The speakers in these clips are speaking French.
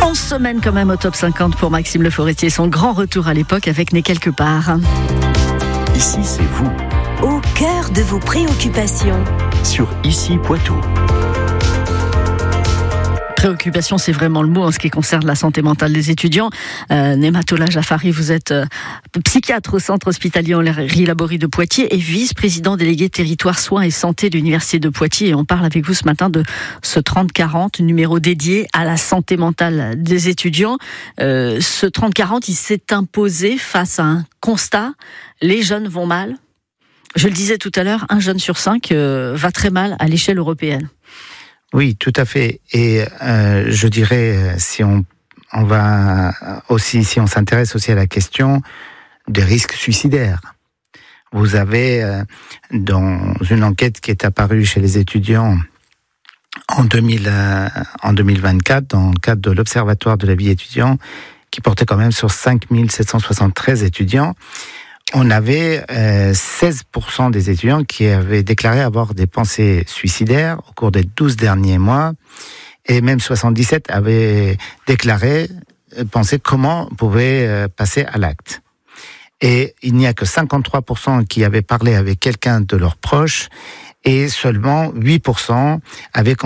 11 semaines quand même au top 50 pour Maxime Le Forestier. Son grand retour à l'époque avec Né quelque part. Ici, c'est vous. Au cœur de vos préoccupations. Sur Ici Poitou. Préoccupation, c'est vraiment le mot en ce qui concerne la santé mentale des étudiants. Nematola Jaffari, vous êtes psychiatre au centre hospitalier Henri Laborie de Poitiers et vice-président délégué territoire soins et santé de l'université de Poitiers. Et on parle avec vous ce matin de ce 30-40, numéro dédié à la santé mentale des étudiants. Ce 30-40, il s'est imposé face à un constat. Les jeunes vont mal. Je le disais tout à l'heure, 1 jeune sur 5 va très mal à l'échelle européenne. Oui, tout à fait. Et je dirais, si on s'intéresse aussi à la question des risques suicidaires. Vous avez, dans une enquête qui est apparue chez les étudiants en 2024, dans le cadre de l'Observatoire de la vie étudiante, qui portait quand même sur 5773 étudiants, on avait 16% des étudiants qui avaient déclaré avoir des pensées suicidaires au cours des 12 derniers mois, et même 77 avaient déclaré penser comment on pouvait passer à l'acte. Et il n'y a que 53% qui avaient parlé avec quelqu'un de leurs proches, et seulement 8% avaient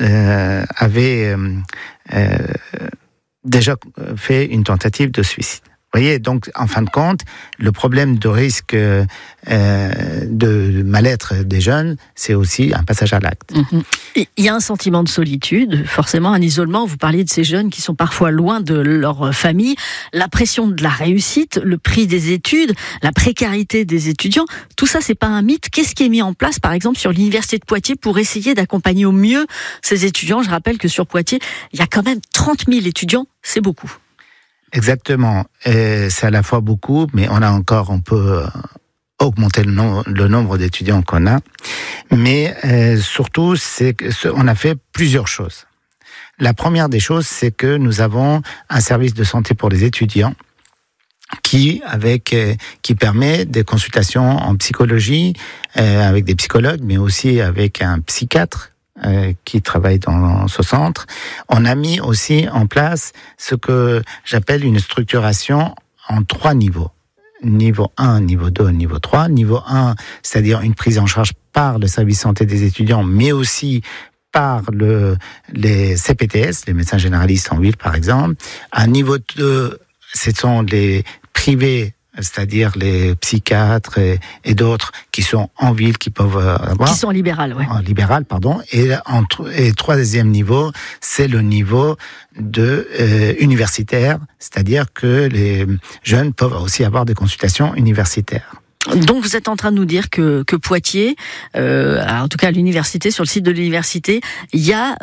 déjà fait une tentative de suicide. Vous voyez, donc, en fin de compte, le problème de risque de mal-être des jeunes, c'est aussi un passage à l'acte. Il y a un sentiment de solitude, forcément un isolement. Vous parliez de ces jeunes qui sont parfois loin de leur famille. La pression de la réussite, le prix des études, la précarité des étudiants, tout ça, c'est pas un mythe. Qu'est-ce qui est mis en place, par exemple, sur l'université de Poitiers pour essayer d'accompagner au mieux ces étudiants ? Je rappelle que sur Poitiers, il y a quand même 30 000 étudiants, c'est beaucoup. Exactement. C'est à la fois beaucoup, mais on peut augmenter le nombre d'étudiants qu'on a. Mais surtout, on a fait plusieurs choses. La première des choses, c'est que nous avons un service de santé pour les étudiants qui permet des consultations en psychologie avec des psychologues, mais aussi avec un psychiatre qui travaille dans ce centre. On a mis aussi en place ce que j'appelle une structuration en 3 niveaux. Niveau 1, niveau 2, niveau 3. Niveau 1, c'est-à-dire une prise en charge par le service santé des étudiants, mais aussi par les CPTS, les médecins généralistes en ville par exemple. À niveau 2, ce sont les privés, c'est-à-dire les psychiatres et d'autres qui sont en ville, qui peuvent avoir... Qui sont libérales, oui. En libéral, pardon. Et troisième niveau, c'est le niveau universitaire, c'est-à-dire que les jeunes peuvent aussi avoir des consultations universitaires. Donc vous êtes en train de nous dire que Poitiers, en tout cas à l'université, sur le site de l'université, il y a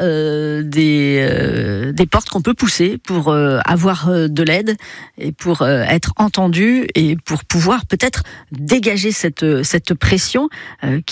des portes qu'on peut pousser pour avoir de l'aide et pour être entendu et pour pouvoir peut-être dégager cette pression